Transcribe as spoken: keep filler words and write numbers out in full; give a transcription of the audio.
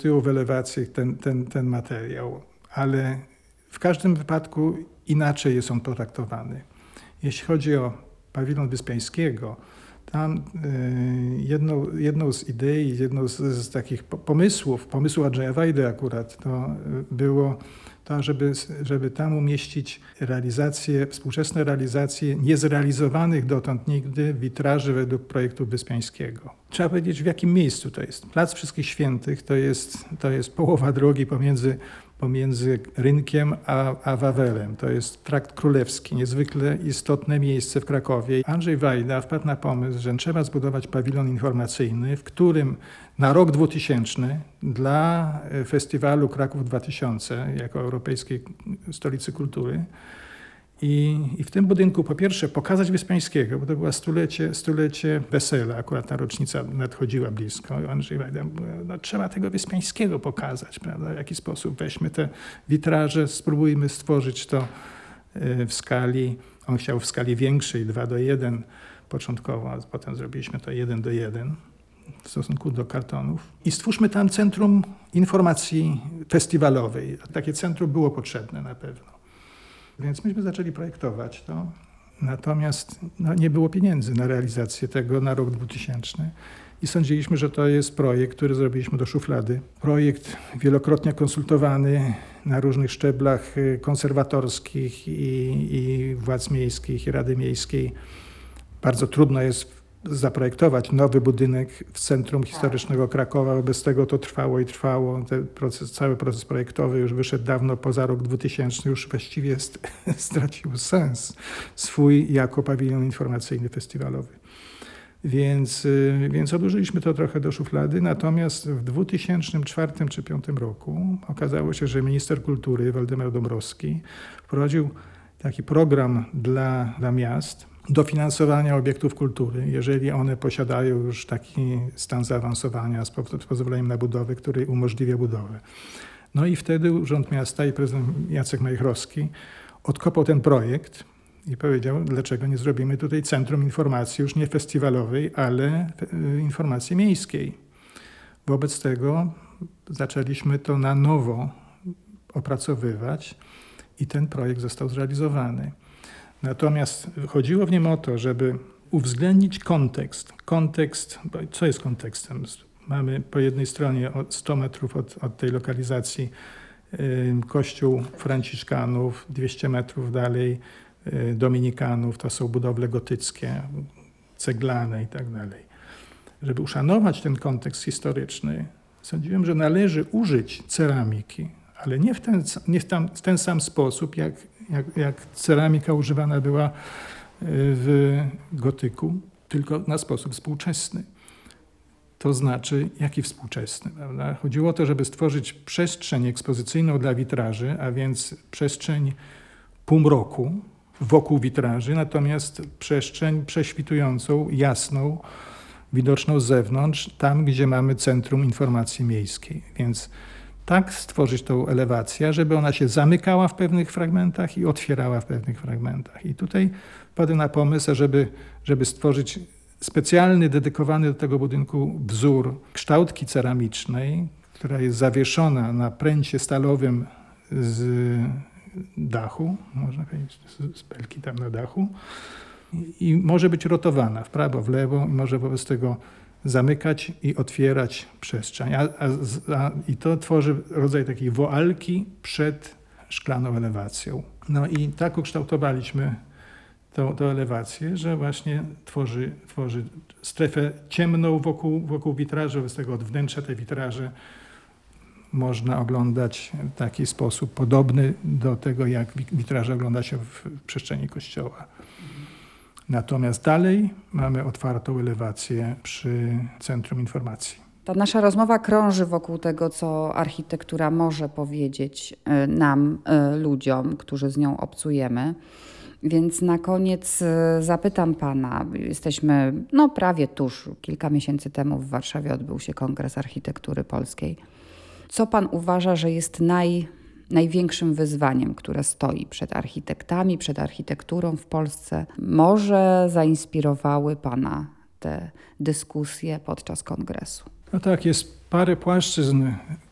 wykorzystują w elewacjach ten, ten, ten materiał, ale w każdym wypadku inaczej jest on potraktowany. Jeśli chodzi o pawilon Wyspiańskiego, tam jedną, jedną z idei, jedną z, z takich pomysłów, pomysłu Andrzeja Wajdy akurat, to było to, żeby, żeby tam umieścić realizacje, współczesne realizacje niezrealizowanych dotąd nigdy witraży według projektu Wyspiańskiego. Trzeba powiedzieć, w jakim miejscu to jest. Plac Wszystkich Świętych to jest, to jest połowa drogi pomiędzy pomiędzy Rynkiem a, a Wawelem. To jest Trakt Królewski, niezwykle istotne miejsce w Krakowie. Andrzej Wajda wpadł na pomysł, że trzeba zbudować pawilon informacyjny, w którym na rok dwutysięczny dla festiwalu Kraków dwa tysiące jako Europejskiej Stolicy Kultury I, I w tym budynku po pierwsze pokazać Wyspiańskiego, bo to było stulecie, stulecie wesela, akurat ta rocznica nadchodziła blisko. Andrzej Wajda mówił, no, trzeba tego Wyspiańskiego pokazać, prawda? W jaki sposób weźmy te witraże, spróbujmy stworzyć to w skali, on chciał w skali większej, dwa do jeden początkowo, a potem zrobiliśmy to jeden do jeden w stosunku do kartonów. I stwórzmy tam centrum informacji festiwalowej. Takie centrum było potrzebne na pewno. Więc myśmy zaczęli projektować to, natomiast no, nie było pieniędzy na realizację tego na rok dwutysięczny i sądziliśmy, że to jest projekt, który zrobiliśmy do szuflady. Projekt wielokrotnie konsultowany na różnych szczeblach konserwatorskich i, i władz miejskich, i Rady Miejskiej. Bardzo trudno jest zaprojektować nowy budynek w centrum historycznego Krakowa. Wobec tego to trwało i trwało. Ten proces, cały proces projektowy już wyszedł dawno poza rok dwutysięczny. Już właściwie st- stracił sens swój jako pawilon informacyjny festiwalowy. Więc, więc odłożyliśmy to trochę do szuflady. Natomiast w dwa tysiące czwartym czy dwa tysiące piątym roku okazało się, że minister kultury Waldemar Dąbrowski wprowadził taki program dla, dla miast, dofinansowania obiektów kultury, jeżeli one posiadają już taki stan zaawansowania z pozwoleniem na budowę, który umożliwia budowę. No i wtedy Urząd Miasta i prezydent Jacek Majchrowski odkopał ten projekt i powiedział, dlaczego nie zrobimy tutaj centrum informacji już nie festiwalowej, ale informacji miejskiej. Wobec tego zaczęliśmy to na nowo opracowywać i ten projekt został zrealizowany. Natomiast chodziło w nim o to, żeby uwzględnić kontekst. Kontekst, co jest kontekstem? Mamy po jednej stronie sto metrów od, od tej lokalizacji kościół franciszkanów, dwieście metrów dalej dominikanów, to są budowle gotyckie, ceglane i tak dalej. Żeby uszanować ten kontekst historyczny, sądziłem, że należy użyć ceramiki, ale nie w ten, nie w tam, w ten sam sposób, jak Jak, jak ceramika używana była w gotyku, tylko na sposób współczesny. To znaczy, jaki współczesny, prawda? Chodziło o to, żeby stworzyć przestrzeń ekspozycyjną dla witraży, a więc przestrzeń półmroku wokół witraży, natomiast przestrzeń prześwitującą, jasną, widoczną z zewnątrz, tam, gdzie mamy Centrum Informacji Miejskiej. Więc tak stworzyć tą elewację, żeby ona się zamykała w pewnych fragmentach i otwierała w pewnych fragmentach. I tutaj padł na pomysł, żeby, żeby stworzyć specjalny, dedykowany do tego budynku wzór kształtki ceramicznej, która jest zawieszona na pręcie stalowym z dachu, można powiedzieć, z belki tam na dachu, i, i może być rotowana w prawo, w lewo i może wobec tego zamykać i otwierać przestrzeń. A, a, a, I to tworzy rodzaj takiej woalki przed szklaną elewacją. No i tak ukształtowaliśmy tą, tą elewację, że właśnie tworzy, tworzy strefę ciemną wokół, wokół witraży, wobec tego od wnętrza tej witraży można oglądać w taki sposób podobny do tego, jak witraże ogląda się w przestrzeni kościoła. Natomiast dalej mamy otwartą elewację przy Centrum Informacji. Ta nasza rozmowa krąży wokół tego, co architektura może powiedzieć nam, ludziom, którzy z nią obcujemy. Więc na koniec zapytam pana, jesteśmy no, prawie tuż, kilka miesięcy temu w Warszawie odbył się Kongres Architektury Polskiej. Co pan uważa, że jest naj... największym wyzwaniem, które stoi przed architektami, przed architekturą w Polsce? Może zainspirowały pana te dyskusje podczas kongresu? No tak, jest parę płaszczyzn,